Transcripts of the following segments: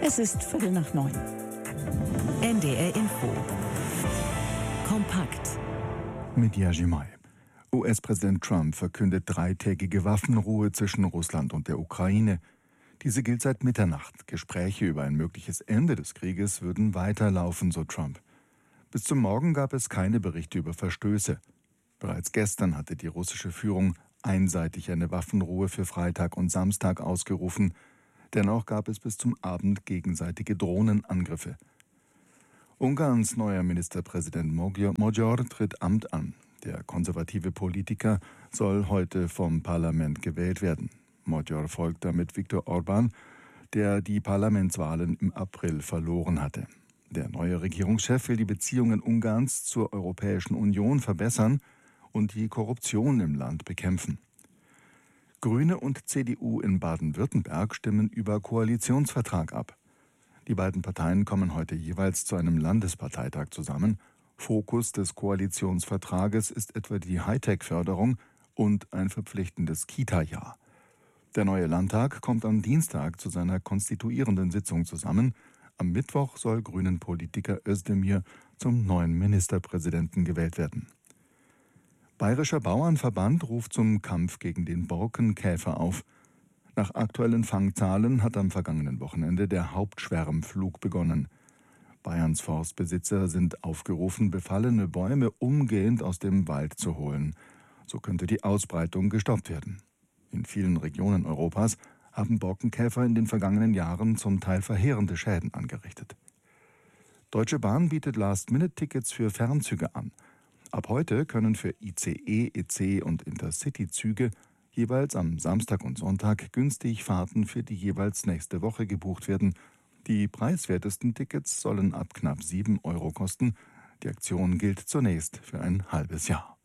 Es ist 8:45. NDR Info. Kompakt. Mit Yajimai. US-Präsident Trump verkündet 3-tägige Waffenruhe zwischen Russland und der Ukraine. Diese gilt seit Mitternacht. Gespräche über ein mögliches Ende des Krieges würden weiterlaufen, so Trump. Bis zum Morgen gab es keine Berichte über Verstöße. Bereits gestern hatte die russische Führung einseitig eine Waffenruhe für Freitag und Samstag ausgerufen. Dennoch gab es bis zum Abend gegenseitige Drohnenangriffe. Ungarns neuer Ministerpräsident Magyar tritt Amt an. Der konservative Politiker soll heute vom Parlament gewählt werden. Magyar folgt damit Viktor Orbán, der die Parlamentswahlen im April verloren hatte. Der neue Regierungschef will die Beziehungen Ungarns zur Europäischen Union verbessern und die Korruption im Land bekämpfen. Grüne und CDU in Baden-Württemberg stimmen über Koalitionsvertrag ab. Die beiden Parteien kommen heute jeweils zu einem Landesparteitag zusammen. Fokus des Koalitionsvertrages ist etwa die Hightech-Förderung und ein verpflichtendes Kita-Jahr. Der neue Landtag kommt am Dienstag zu seiner konstituierenden Sitzung zusammen. Am Mittwoch soll Grünen-Politiker Özdemir zum neuen Ministerpräsidenten gewählt werden. Bayerischer Bauernverband ruft zum Kampf gegen den Borkenkäfer auf. Nach aktuellen Fangzahlen hat am vergangenen Wochenende der Hauptschwärmflug begonnen. Bayerns Forstbesitzer sind aufgerufen, befallene Bäume umgehend aus dem Wald zu holen. So könnte die Ausbreitung gestoppt werden. In vielen Regionen Europas haben Borkenkäfer in den vergangenen Jahren zum Teil verheerende Schäden angerichtet. Deutsche Bahn bietet Last-Minute-Tickets für Fernzüge an. Ab heute können für ICE, EC und Intercity-Züge jeweils am Samstag und Sonntag günstig Fahrten für die jeweils nächste Woche gebucht werden. Die preiswertesten Tickets sollen ab knapp 7 € kosten. Die Aktion gilt zunächst für ein halbes Jahr.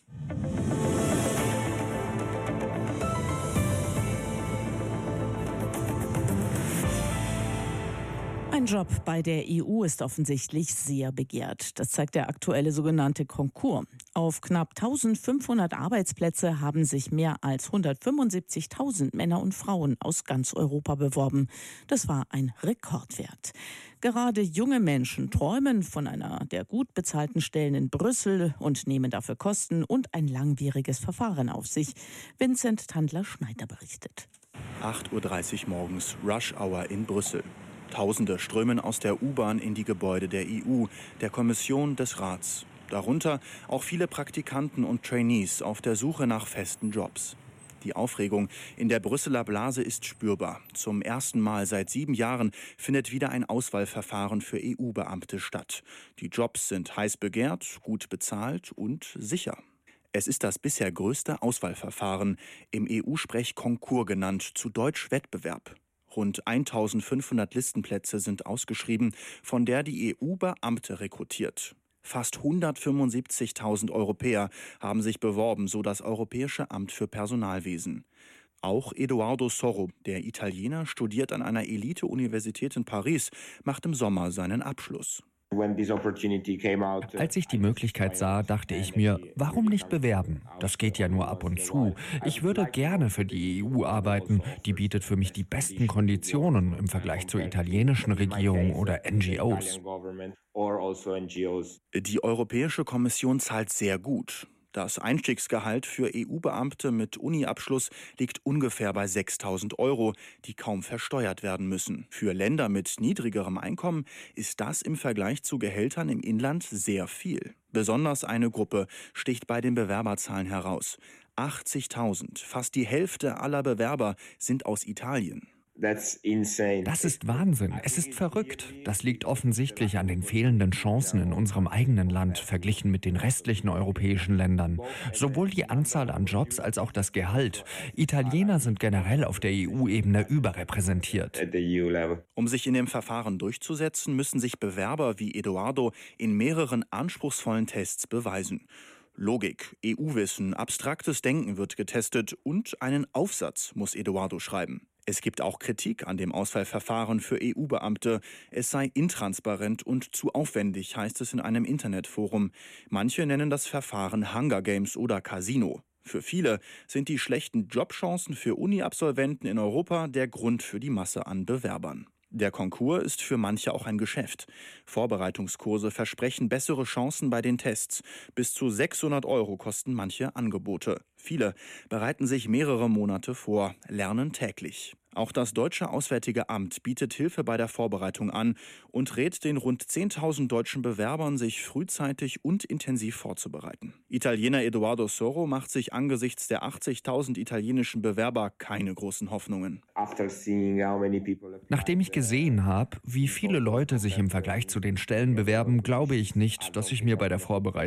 Ein Job bei der EU ist offensichtlich sehr begehrt. Das zeigt der aktuelle sogenannte Konkurs. Auf knapp 1500 Arbeitsplätze haben sich mehr als 175.000 Männer und Frauen aus ganz Europa beworben. Das war ein Rekordwert. Gerade junge Menschen träumen von einer der gut bezahlten Stellen in Brüssel und nehmen dafür Kosten und ein langwieriges Verfahren auf sich. Vincent Tandler-Schneider berichtet. 8:30 Uhr morgens, Rush Hour in Brüssel. Tausende strömen aus der U-Bahn in die Gebäude der EU, der Kommission, des Rats. Darunter auch viele Praktikanten und Trainees auf der Suche nach festen Jobs. Die Aufregung in der Brüsseler Blase ist spürbar. Zum ersten Mal seit 7 Jahren findet wieder ein Auswahlverfahren für EU-Beamte statt. Die Jobs sind heiß begehrt, gut bezahlt und sicher. Es ist das bisher größte Auswahlverfahren, im EU-Sprech Konkurs genannt, zu Deutsch Wettbewerb. Rund 1500 Listenplätze sind ausgeschrieben, von der die EU Beamte rekrutiert. Fast 175.000 Europäer haben sich beworben, so das Europäische Amt für Personalwesen. Auch Edoardo Sorro, der Italiener, studiert an einer Elite-Universität in Paris, macht im Sommer seinen Abschluss. Als ich die Möglichkeit sah, dachte ich mir, warum nicht bewerben? Das geht ja nur ab und zu. Ich würde gerne für die EU arbeiten. Die bietet für mich die besten Konditionen im Vergleich zur italienischen Regierung oder NGOs. Die Europäische Kommission zahlt sehr gut. Das Einstiegsgehalt für EU-Beamte mit Uni-Abschluss liegt ungefähr bei 6.000 €, die kaum versteuert werden müssen. Für Länder mit niedrigerem Einkommen ist das im Vergleich zu Gehältern im Inland sehr viel. Besonders eine Gruppe sticht bei den Bewerberzahlen heraus. 80.000, fast die Hälfte aller Bewerber sind aus Italien. Das ist Wahnsinn. Es ist verrückt. Das liegt offensichtlich an den fehlenden Chancen in unserem eigenen Land verglichen mit den restlichen europäischen Ländern. Sowohl die Anzahl an Jobs als auch das Gehalt. Italiener sind generell auf der EU-Ebene überrepräsentiert. Um sich in dem Verfahren durchzusetzen, müssen sich Bewerber wie Edoardo in mehreren anspruchsvollen Tests beweisen. Logik, EU-Wissen, abstraktes Denken wird getestet und einen Aufsatz muss Edoardo schreiben. Es gibt auch Kritik an dem Auswahlverfahren für EU-Beamte. Es sei intransparent und zu aufwendig, heißt es in einem Internetforum. Manche nennen das Verfahren Hunger Games oder Casino. Für viele sind die schlechten Jobchancen für Uni-Absolventen in Europa der Grund für die Masse an Bewerbern. Der Konkurs ist für manche auch ein Geschäft. Vorbereitungskurse versprechen bessere Chancen bei den Tests. Bis zu 600 € kosten manche Angebote. Viele bereiten sich mehrere Monate vor, lernen täglich. Auch das Deutsche Auswärtige Amt bietet Hilfe bei der Vorbereitung an und rät den rund 10.000 deutschen Bewerbern, sich frühzeitig und intensiv vorzubereiten. Italiener Edoardo Soro macht sich angesichts der 80.000 italienischen Bewerber keine großen Hoffnungen. Nachdem ich gesehen habe, wie viele Leute sich im Vergleich zu den Stellen bewerben, glaube ich nicht, dass ich mir bei der Vorbereitung